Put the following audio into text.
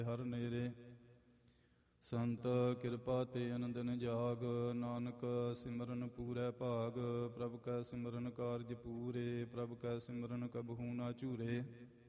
ਹਰ ਨੇਰੇ। ਸੰਤ ਕਿਰਪਾ ਤੇ ਅਨੰਦਨ ਜਾਗ, ਨਾਨਕ ਸਿਮਰਨ ਪੂਰੈ ਭਾਗ। ਪ੍ਰਭ ਕੈ ਸਿਮਰਨ ਕਾਰਜ ਪੂਰੇ, ਪ੍ਰਭ ਕੈ ਸਿਮਰਨ ਕਬਹੂ ਨਾ ਝੂਰੇ।